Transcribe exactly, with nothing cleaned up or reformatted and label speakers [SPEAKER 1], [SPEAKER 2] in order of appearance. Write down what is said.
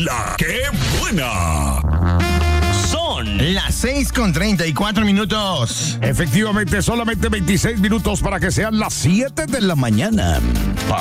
[SPEAKER 1] La que buena.
[SPEAKER 2] Son las seis con treinta y cuatro minutos.
[SPEAKER 3] Efectivamente, solamente veintiséis minutos para que sean las siete de la mañana.